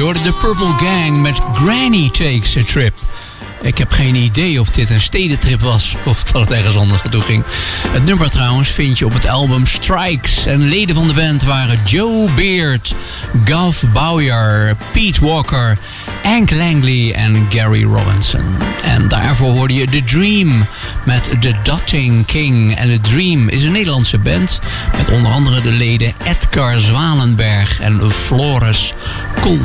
hoorde de Purple Gang met Granny Takes a Trip. Ik heb geen idee of dit een stedentrip was of dat het ergens anders naartoe ging. Het nummer trouwens vind je op het album Strikes. En leden van de band waren Joe Beard, Gav Bowyer, Pete Walker, Hank Langley en Gary Robinson. En daarvoor hoorde je The Dream met The Dotting King. En The Dream is een Nederlandse band met onder andere de leden Edgar Zwalenberg en Floris Kool.